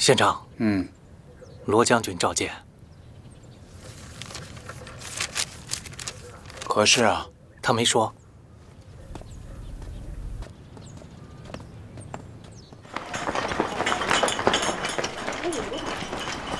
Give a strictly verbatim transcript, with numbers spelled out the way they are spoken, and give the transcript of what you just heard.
县长， 嗯， 罗将军召见。 何事啊？ 他没说，